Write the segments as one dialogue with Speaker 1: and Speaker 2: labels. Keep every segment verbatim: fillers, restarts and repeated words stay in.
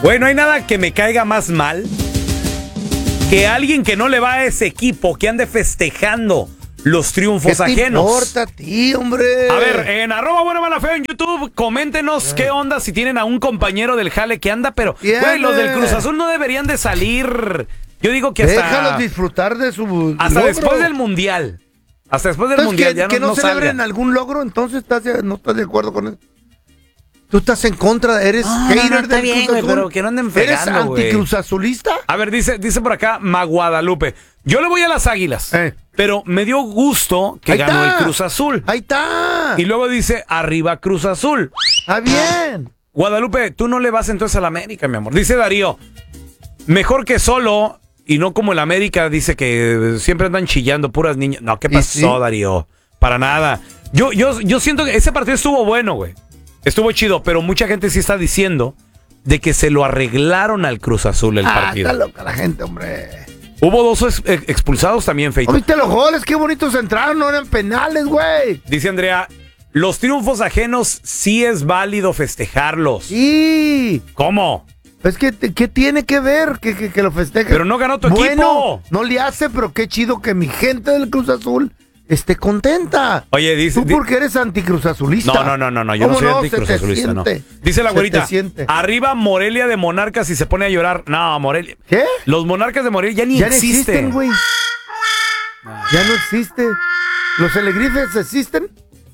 Speaker 1: Güey, no hay nada que me caiga más mal que alguien que no le va a ese equipo, que ande festejando los triunfos
Speaker 2: ¿Qué
Speaker 1: ajenos.
Speaker 2: ¿Qué te importa a ti, hombre?
Speaker 1: A ver, en arroba bueno mala feo en YouTube, coméntenos qué onda si tienen a un compañero del jale que anda, pero, güey, los del Cruz Azul no deberían de salir. Yo digo que hasta...
Speaker 2: Déjalos disfrutar de su
Speaker 1: Hasta
Speaker 2: logro.
Speaker 1: después del Mundial. Hasta después del
Speaker 2: entonces,
Speaker 1: Mundial
Speaker 2: que,
Speaker 1: ya
Speaker 2: que
Speaker 1: no,
Speaker 2: no,
Speaker 1: no
Speaker 2: celebren
Speaker 1: salgan.
Speaker 2: algún logro, entonces estás, no estás de acuerdo con eso. Tú estás en contra, eres
Speaker 1: No,
Speaker 2: hater
Speaker 1: no, no, está
Speaker 2: del
Speaker 1: bien,
Speaker 2: Cruz
Speaker 1: güey,
Speaker 2: Azul.
Speaker 1: pero que no anden fregando,
Speaker 2: ¿Eres
Speaker 1: güey.
Speaker 2: anticruzazulista?
Speaker 1: A ver, dice, dice por acá Maguadalupe. Yo le voy a las Águilas,
Speaker 2: Eh.
Speaker 1: pero me dio gusto que
Speaker 2: Ahí
Speaker 1: ganó
Speaker 2: está.
Speaker 1: el Cruz Azul.
Speaker 2: Ahí está.
Speaker 1: Y luego dice, arriba Cruz Azul.
Speaker 2: Ah, bien.
Speaker 1: Guadalupe, tú no le vas entonces a la América, mi amor. Dice Darío, mejor que solo y no como el América, dice que siempre andan chillando puras niñas. No, ¿qué
Speaker 2: ¿Y
Speaker 1: pasó,
Speaker 2: sí?
Speaker 1: Darío? Para nada. Yo, yo, yo siento que ese partido estuvo bueno, güey. Estuvo chido, pero mucha gente sí está diciendo de que se lo arreglaron al Cruz Azul el
Speaker 2: Ah,
Speaker 1: partido.
Speaker 2: está loca la gente, hombre.
Speaker 1: Hubo dos ex- ex- expulsados también, Feito.
Speaker 2: ¿Viste los goles? Qué bonitos entraron, no eran penales, güey.
Speaker 1: Dice Andrea, los triunfos ajenos sí es válido festejarlos.
Speaker 2: Sí.
Speaker 1: ¿Cómo?
Speaker 2: Es que, ¿qué tiene que ver que, que, que lo festeje?
Speaker 1: Pero no ganó tu
Speaker 2: bueno,
Speaker 1: equipo.
Speaker 2: no le hace, pero qué chido que mi gente del Cruz Azul esté contenta.
Speaker 1: Oye, dice...
Speaker 2: ¿Tú
Speaker 1: di-
Speaker 2: por qué eres anticruzazulista?
Speaker 1: No, no, no, no, no, yo no
Speaker 2: ¿Cómo
Speaker 1: soy
Speaker 2: Se te
Speaker 1: anticruzazulista, no.
Speaker 2: siente.
Speaker 1: Dice la
Speaker 2: Se
Speaker 1: güerita,
Speaker 2: te siente.
Speaker 1: arriba Morelia de Monarcas y se pone a llorar. No, Morelia.
Speaker 2: ¿Qué?
Speaker 1: Los Monarcas de Morelia ya ni
Speaker 2: Ya no
Speaker 1: existen.
Speaker 2: existen, güey. Ya no existe. ¿Los alegrifes existen?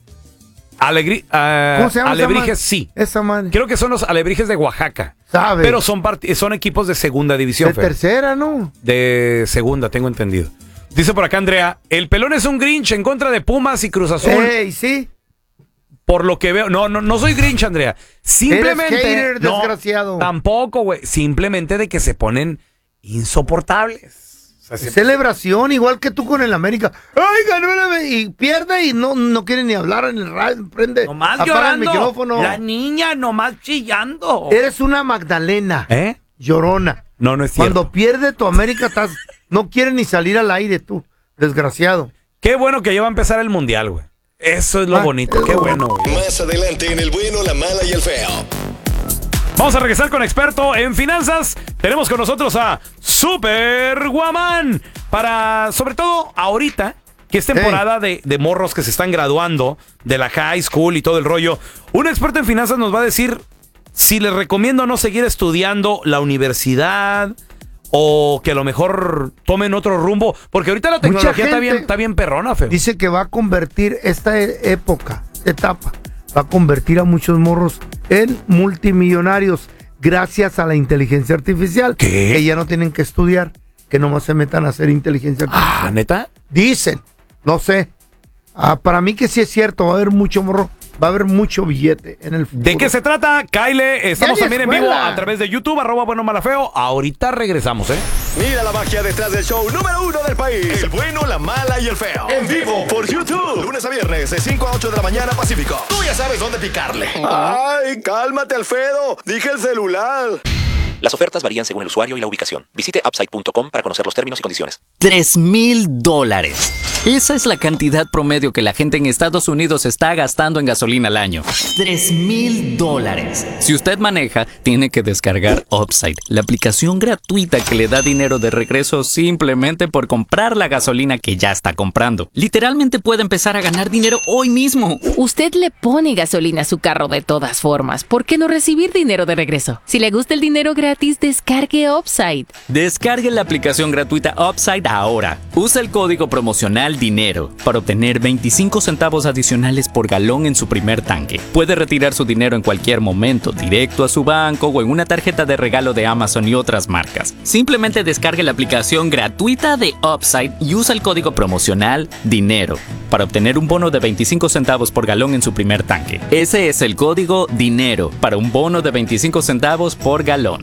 Speaker 1: Alegri ah,
Speaker 2: ¿Cómo se llama esa
Speaker 1: Alebrijes,
Speaker 2: madre?
Speaker 1: sí.
Speaker 2: Esa madre.
Speaker 1: Creo que son los Alebrijes de Oaxaca.
Speaker 2: ¿Sabe?
Speaker 1: Pero son, part- son equipos de segunda división,
Speaker 2: De
Speaker 1: Fer.
Speaker 2: tercera, ¿no?
Speaker 1: De segunda, tengo entendido. Dice por acá Andrea, el pelón es un Grinch en contra de Pumas y Cruz Azul.
Speaker 2: Ey, sí.
Speaker 1: Por lo que veo, no, no, no soy Grinch, Andrea. Simplemente.
Speaker 2: Eres hater,
Speaker 1: no,
Speaker 2: desgraciado.
Speaker 1: Tampoco, güey. Simplemente de que se ponen insoportables. O sea, se-
Speaker 2: Celebración, igual que tú con el América. ¡Ay, ganó el América! Y pierde y no, no quiere ni hablar en el radio. Prende.
Speaker 1: nomás
Speaker 2: apaga
Speaker 1: llorando.
Speaker 2: el micrófono.
Speaker 1: La niña nomás chillando.
Speaker 2: Eres una Magdalena.
Speaker 1: ¿Eh?
Speaker 2: Llorona.
Speaker 1: No, no es cierto.
Speaker 2: Cuando pierde tu América, estás, no quiere ni salir al aire tú. Desgraciado.
Speaker 1: Qué bueno que ya va a empezar el mundial, güey. Eso es lo
Speaker 2: Ah,
Speaker 1: bonito. Qué bueno, güey.
Speaker 3: Más adelante en El Bueno, la Mala y el Feo.
Speaker 1: Vamos a regresar con experto en finanzas. Tenemos con nosotros a Super Guamán. Para, sobre todo, ahorita, que es temporada de, de morros que se están graduando de la high school y todo el rollo. Un experto en finanzas nos va a decir si les recomiendo no seguir estudiando la universidad o que a lo mejor tomen otro rumbo. Porque ahorita la tecnología está
Speaker 2: gente
Speaker 1: bien, está bien perrona, Feo.
Speaker 2: Dice que va a convertir esta e- época, etapa, va a convertir a muchos morros en multimillonarios gracias a la inteligencia artificial.
Speaker 1: ¿Qué?
Speaker 2: Que ya no tienen que estudiar, que nomás se metan a hacer inteligencia artificial.
Speaker 1: Ah, ¿neta?
Speaker 2: Dicen, no sé. Ah, para mí que sí es cierto, va a haber mucho morro, va a haber mucho billete en el futuro.
Speaker 1: ¿De qué se trata, Kyle? Estamos
Speaker 2: Ya
Speaker 1: también
Speaker 2: ni
Speaker 1: en vivo
Speaker 2: escuela.
Speaker 1: a través de YouTube, arroba bueno malafeo. Ahorita regresamos, ¿eh?
Speaker 3: Mira la magia detrás del show número uno del país. El Bueno, la Mala y el Feo. En vivo por YouTube. Lunes a viernes de cinco a ocho de la mañana Pacífico. Tú ya sabes dónde picarle. Ay, cálmate, Alfredo. Dije el celular.
Speaker 4: Las ofertas varían según el usuario y la ubicación. Visite upside punto com para conocer los términos y condiciones.
Speaker 5: Tres mil dólares. Esa es la cantidad promedio que la gente en Estados Unidos está gastando en gasolina al año. Tres mil dólares. Si usted maneja, tiene que descargar Upside, la aplicación gratuita que le da dinero de regreso simplemente por comprar la gasolina que ya está comprando. Literalmente puede empezar a ganar dinero hoy mismo.
Speaker 6: Usted le pone gasolina a su carro de todas formas. ¿Por qué no recibir dinero de regreso? Si le gusta el dinero gratis, descargue Upside.
Speaker 5: Descargue la aplicación gratuita Upside ahora. Usa el código promocional DINERO para obtener veinticinco centavos adicionales por galón en su primer tanque. Puede retirar su dinero en cualquier momento, directo a su banco o en una tarjeta de regalo de Amazon y otras marcas. Simplemente descargue la aplicación gratuita de Upside y usa el código promocional DINERO para obtener un bono de veinticinco centavos por galón en su primer tanque. Ese es el código DINERO para un bono de veinticinco centavos por galón.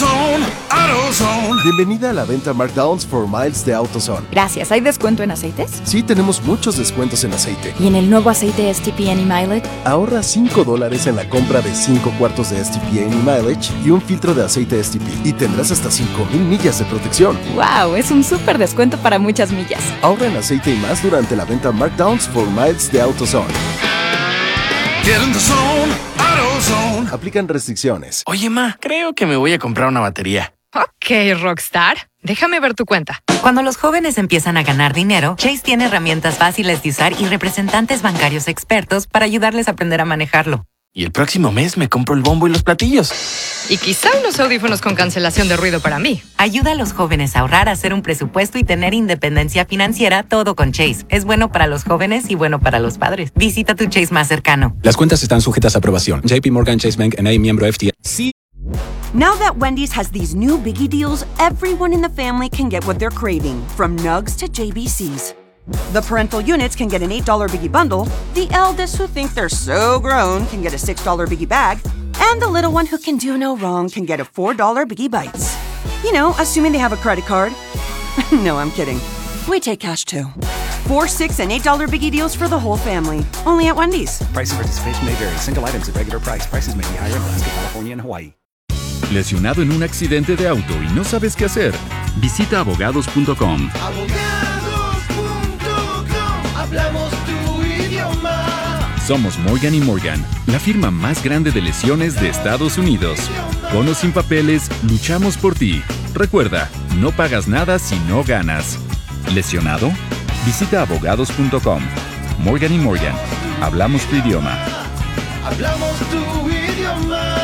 Speaker 7: Bienvenida a la venta Markdowns for Miles de AutoZone.
Speaker 8: Gracias. ¿Hay descuento en aceites?
Speaker 7: Sí, tenemos muchos descuentos en aceite.
Speaker 8: ¿Y en el nuevo aceite S T P N y Mileage?
Speaker 7: Ahorra cinco dólares en la compra de cinco cuartos de S T P N y Mileage y un filtro de aceite S T P. Y tendrás hasta cinco mil millas de protección.
Speaker 8: ¡Wow! Es un súper descuento para muchas millas.
Speaker 7: Ahorra en aceite y más durante la venta Markdowns for Miles de AutoZone.
Speaker 9: Get in the zone, AutoZone.
Speaker 7: iPhone. Aplican restricciones.
Speaker 9: Oye, ma, creo que me voy a comprar una batería.
Speaker 10: Ok, Rockstar. Déjame ver tu cuenta.
Speaker 11: Cuando los jóvenes empiezan a ganar dinero, Chase tiene herramientas fáciles de usar y representantes bancarios expertos para ayudarles a aprender a manejarlo.
Speaker 9: Y el próximo mes me compro el bombo y los platillos.
Speaker 10: Y quizá unos audífonos con cancelación de ruido para mí.
Speaker 11: Ayuda a los jóvenes a ahorrar, hacer un presupuesto y tener independencia financiera, todo con Chase. Es bueno para los jóvenes y bueno para los padres. Visita tu Chase más cercano.
Speaker 12: Las cuentas están sujetas a aprobación. J P Morgan Chase Bank N A, miembro F D I C.
Speaker 13: Now that Wendy's has these new Biggie deals, everyone in the family can get what they're craving, from nugs to J B Cs. The parental units can get an eight dollar Biggie bundle, the eldest who think they're so grown can get a six dollar Biggie bag, and the little one who can do no wrong can get a four dollar Biggie Bites. You know, assuming they have a credit card. No, I'm kidding. We take cash too. Four, six, and eight dollar Biggie deals for the whole family. Only at Wendy's.
Speaker 14: Price and participation may vary. Single items at regular price. Prices may be higher in Alaska, California, and Hawaii.
Speaker 15: ¿Lesionado en un accidente de auto y no sabes qué hacer? Visita abogados punto com.
Speaker 16: abogados punto com. Hablamos tu idioma.
Speaker 15: Somos Morgan y Morgan, la firma más grande de lesiones de Estados Unidos. Con o sin papeles, luchamos por ti. Recuerda, no pagas nada si no ganas. ¿Lesionado? Visita abogados punto com. Morgan y Morgan, hablamos tu idioma.
Speaker 16: Hablamos tu idioma.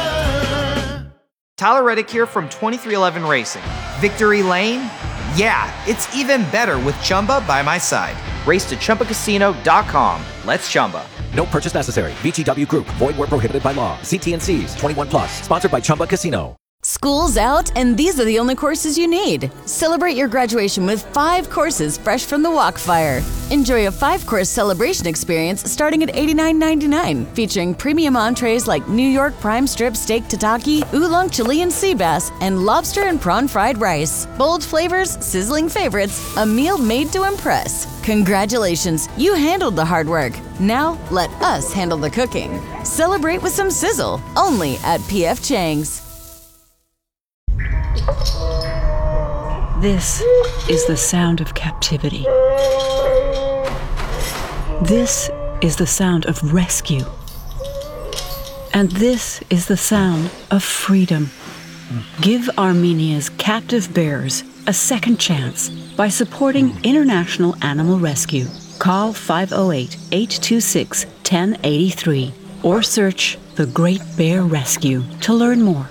Speaker 17: Tyler Reddick here from twenty-three eleven Racing. Victory Lane? Yeah, it's even better with Chumba by my side. Race to Chumba Casino dot com. Let's Chumba.
Speaker 4: No purchase necessary. V G W Group. Void where prohibited by law. See T and C's. twenty-one plus. Sponsored by Chumba Casino.
Speaker 18: School's out, and these are the only courses you need. Celebrate your graduation with five courses fresh from the Walkfire. Enjoy a five-course celebration experience starting at eighty-nine ninety-nine, featuring premium entrees like New York prime strip steak tataki, oolong Chilean sea bass, and lobster and prawn fried rice. Bold flavors, sizzling favorites, a meal made to impress. Congratulations, you handled the hard work. Now let us handle the cooking. Celebrate with some sizzle, only at P F Chang's.
Speaker 19: This is the sound of captivity. This is the sound of rescue. And this is the sound of freedom. Give Armenia's captive bears a second chance by supporting International Animal Rescue. Call five oh eight, eight two six, one oh eight three or search The Great Bear Rescue to learn more.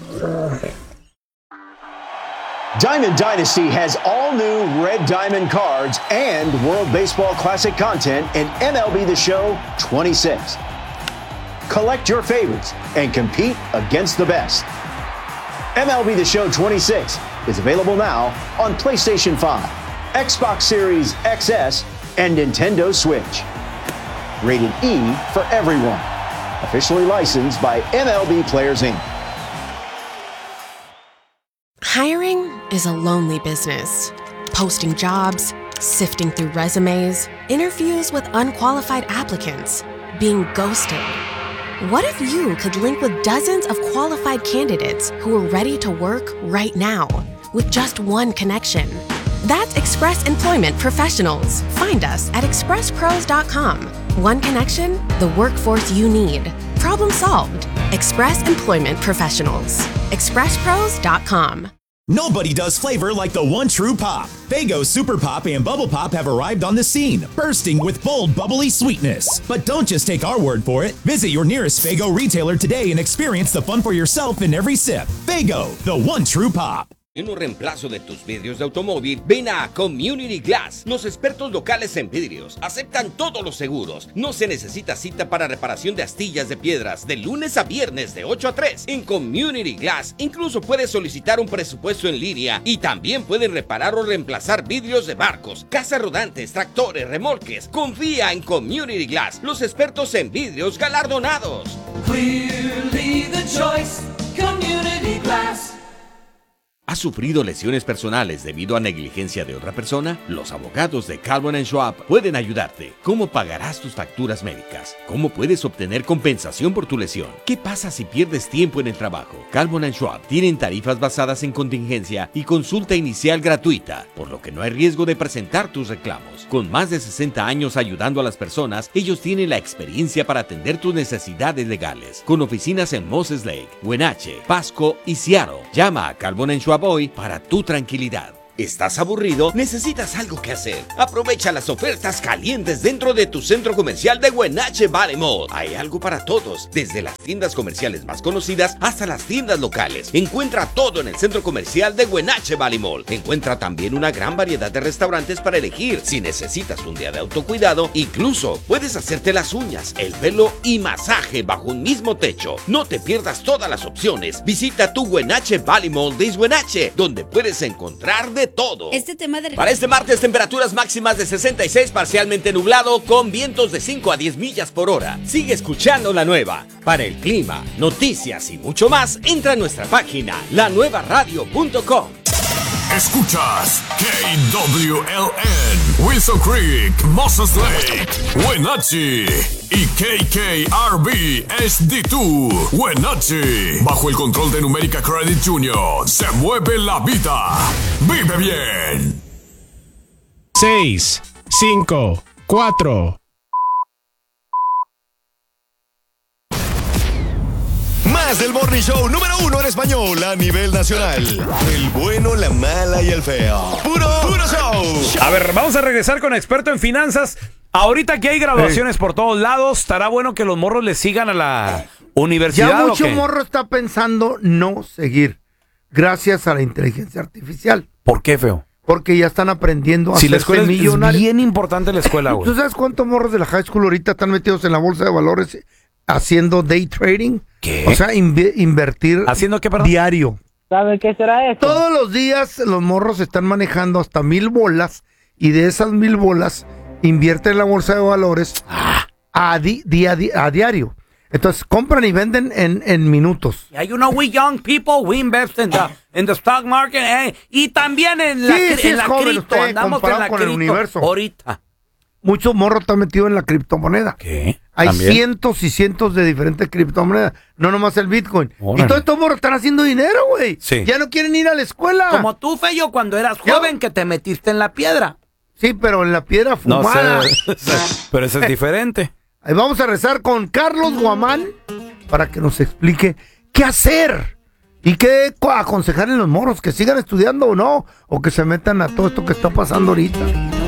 Speaker 20: Diamond Dynasty has all new Red Diamond cards and World Baseball Classic content in M L B The Show twenty-six. Collect your favorites and compete against the best. M L B The Show twenty-six is available now on PlayStation five, Xbox Series X S, and Nintendo Switch. Rated E for everyone. Officially licensed by M L B Players Incorporated.
Speaker 21: Hiring is a lonely business. Posting jobs, sifting through resumes, interviews with unqualified applicants, being ghosted. What if you could link with dozens of qualified candidates who are ready to work right now with just one connection? That's Express Employment Professionals. Find us at express pros dot com. One connection, the workforce you need. Problem solved. Express Employment Professionals. express pros dot com.
Speaker 22: Nobody does flavor like the one true pop. Faygo Super Pop and Bubble Pop have arrived on the scene, bursting with bold, bubbly sweetness. But don't just take our word for it. Visit your nearest Faygo retailer today and experience the fun for yourself in every sip. Faygo, the one true pop.
Speaker 23: En un reemplazo de tus vidrios de automóvil, ven a Community Glass. Los expertos locales en vidrios aceptan todos los seguros. No se necesita cita para reparación de astillas de piedras de lunes a viernes de ocho a tres. En Community Glass incluso puedes solicitar un presupuesto en línea y también pueden reparar o reemplazar vidrios de barcos, casas rodantes, tractores, remolques. Confía en Community Glass, los expertos en vidrios galardonados.
Speaker 16: Clearly the choice, Community Glass.
Speaker 23: ¿Has sufrido lesiones personales debido a negligencia de otra persona? Los abogados de Calvin and Schwab pueden ayudarte. ¿Cómo pagarás tus facturas médicas? ¿Cómo puedes obtener compensación por tu lesión? ¿Qué pasa si pierdes tiempo en el trabajo? Calvin and Schwab tienen tarifas basadas en contingencia y consulta inicial gratuita, por lo que no hay riesgo de presentar tus reclamos. Con más de sesenta años ayudando a las personas, ellos tienen la experiencia para atender tus necesidades legales. Con oficinas en Moses Lake, Wenatchee, Pasco y Seattle. Llama a Calvin and Schwab hoy para tu tranquilidad. ¿Estás aburrido? ¿Necesitas algo que hacer? Aprovecha las ofertas calientes dentro de tu centro comercial de Wenatchee Valley Mall. Hay algo para todos, desde las tiendas comerciales más conocidas hasta las tiendas locales. Encuentra todo en el centro comercial de Wenatchee Valley Mall. Encuentra también una gran variedad de restaurantes para elegir. Si necesitas un día de autocuidado, incluso puedes hacerte las uñas, el pelo y masaje bajo un mismo techo. No te pierdas todas las opciones. Visita tu Wenatchee Valley Mall de Wenatchee, donde puedes encontrar de todo.
Speaker 1: Este tema de...
Speaker 23: Para este martes, temperaturas máximas de sesenta y seis, parcialmente nublado, con vientos de cinco a diez millas por hora. Sigue escuchando La Nueva. Para el clima, noticias y mucho más, entra a nuestra página, la nueva radio punto com.
Speaker 2: Escuchas K W L N, Wilson Creek, Moses Lake, Wenatchee y K K R B H D dos, Wenatchee. Bajo el control de Numérica Credit Junior, se mueve la vida. ¡Vive bien!
Speaker 3: seis, cinco, cuatro.
Speaker 24: Más del Morning Show número uno en español a nivel nacional. El bueno, la mala y el feo. Puro, puro show.
Speaker 25: A ver, vamos a regresar con experto en finanzas. Ahorita que hay graduaciones hey. por todos lados, estará bueno que los morros le sigan a la universidad.
Speaker 26: Ya mucho
Speaker 25: ¿o qué?
Speaker 26: morro está pensando no seguir, gracias a la inteligencia artificial.
Speaker 25: ¿Por qué, feo?
Speaker 26: Porque ya están aprendiendo a
Speaker 25: si
Speaker 26: hacerse
Speaker 25: la escuela
Speaker 26: millonarios.
Speaker 25: Es bien importante la escuela, güey.
Speaker 26: ¿Tú sabes cuántos morros de la high school ahorita están metidos en la bolsa de valores haciendo day trading?
Speaker 25: ¿Qué?
Speaker 26: O sea, inv- invertir
Speaker 25: ¿Haciendo qué, perdón?
Speaker 26: diario.
Speaker 27: ¿Sabe qué será eso?
Speaker 26: Todos los días los morros están manejando hasta mil bolas y de esas mil bolas invierten en la bolsa de valores
Speaker 25: ah.
Speaker 26: a, di- día, di- a diario. Entonces compran y venden en, en minutos.
Speaker 25: Yeah, you know, we young people, we invest in the, in the stock market eh, y también en la,
Speaker 26: sí,
Speaker 25: cri-
Speaker 26: sí
Speaker 25: en
Speaker 26: es
Speaker 25: la
Speaker 26: joven
Speaker 25: cripto.
Speaker 26: usted,
Speaker 25: Andamos en la
Speaker 26: con
Speaker 25: cripto
Speaker 26: el universo.
Speaker 25: ahorita.
Speaker 26: Muchos morros están metidos en la criptomoneda.
Speaker 25: ¿Qué?
Speaker 26: Hay
Speaker 25: ¿También?
Speaker 26: cientos y cientos de diferentes criptomonedas. No nomás el Bitcoin.
Speaker 25: Órale.
Speaker 26: Y todos estos morros están haciendo dinero, güey.
Speaker 25: Sí.
Speaker 26: Ya no quieren ir a la escuela.
Speaker 25: Como tú, Feyo, cuando eras joven, que te metiste en la piedra.
Speaker 26: Sí, pero en la piedra fumada.
Speaker 25: No sé, pero eso es diferente.
Speaker 26: Ahí vamos a rezar con Carlos Guamán para que nos explique qué hacer y qué aconsejar en los morros, que sigan estudiando o no, o que se metan a todo esto que está pasando ahorita.